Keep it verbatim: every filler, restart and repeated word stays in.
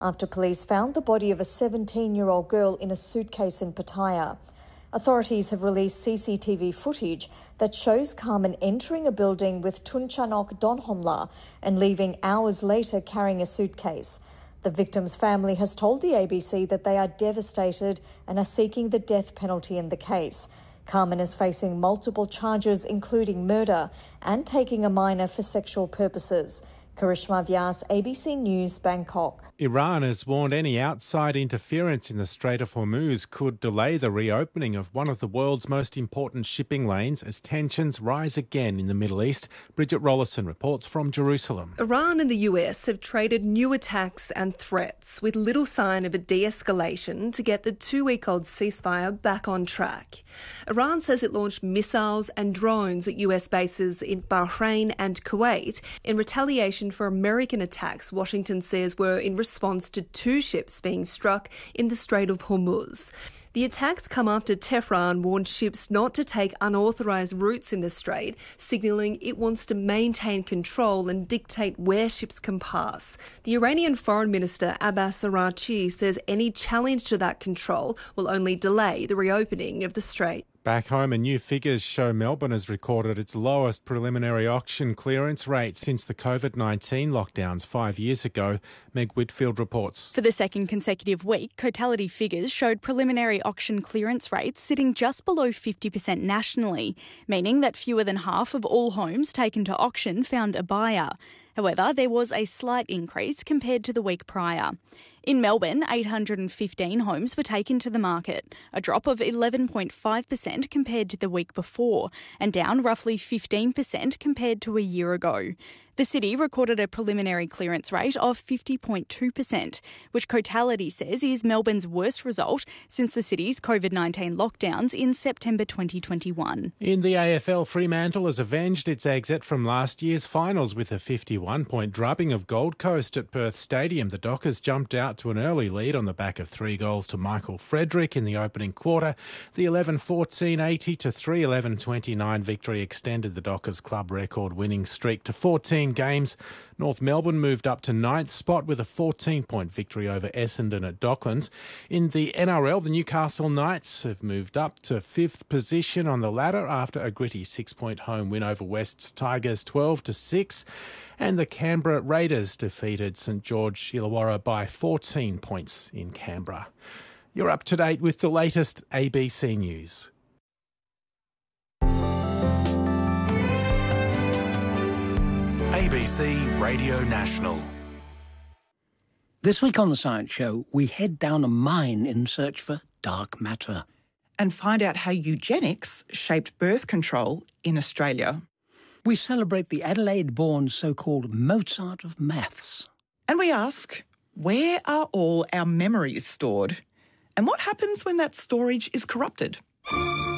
after police found the body of a seventeen-year-old girl in a suitcase in Pattaya. Authorities have released C C T V footage that shows Carmen entering a building with Tun Chanok Donhomla and leaving hours later carrying a suitcase. The victim's family has told the A B C that they are devastated and are seeking the death penalty in the case. Carmen is facing multiple charges, including murder and taking a minor for sexual purposes. Karishma Vyas, A B C News, Bangkok. Iran has warned any outside interference in the Strait of Hormuz could delay the reopening of one of the world's most important shipping lanes as tensions rise again in the Middle East. Bridget Rollison reports from Jerusalem. Iran and the U S have traded new attacks and threats with little sign of a de-escalation to get the two-week-old ceasefire back on track. Iran says it launched missiles and drones at U S bases in Bahrain and Kuwait in retaliation for American attacks Washington says were in response to two ships being struck in the Strait of Hormuz. The attacks come after Tehran warned ships not to take unauthorised routes in the strait, signalling it wants to maintain control and dictate where ships can pass. The Iranian Foreign Minister Abbas Araghchi says any challenge to that control will only delay the reopening of the strait. Back home, and new figures show Melbourne has recorded its lowest preliminary auction clearance rate since the COVID nineteen lockdowns five years ago. Meg Whitfield reports. For the second consecutive week, Cotality figures showed preliminary auction clearance rates sitting just below fifty percent nationally, meaning that fewer than half of all homes taken to auction found a buyer. However, there was a slight increase compared to the week prior. In Melbourne, eight hundred fifteen homes were taken to the market, a drop of eleven point five percent compared to the week before, and down roughly fifteen percent compared to a year ago. The city recorded a preliminary clearance rate of fifty point two percent, which Cotality says is Melbourne's worst result since the city's COVID nineteen lockdowns in September twenty twenty-one. In the A F L, Fremantle has avenged its exit from last year's finals with a fifty-one point drubbing of Gold Coast at Perth Stadium. The Dockers jumped out to an early lead on the back of three goals to Michael Frederick in the opening quarter. The eleven fourteen eighty to three eleven twenty-nine victory extended the Dockers club record winning streak to fourteen games. North Melbourne moved up to ninth spot with a fourteen point victory over Essendon at Docklands. In the N R L, the Newcastle Knights have moved up to fifth position on the ladder after a gritty six-point home win over West's Tigers twelve to six. And the Canberra Raiders defeated St George Illawarra by fourteen points in Canberra. You're up to date with the latest A B C News. A B C Radio National. This week on The Science Show, we head down a mine in search for dark matter. And find out how eugenics shaped birth control in Australia. We celebrate the Adelaide-born so-called Mozart of maths. And we ask, where are all our memories stored? And what happens when that storage is corrupted?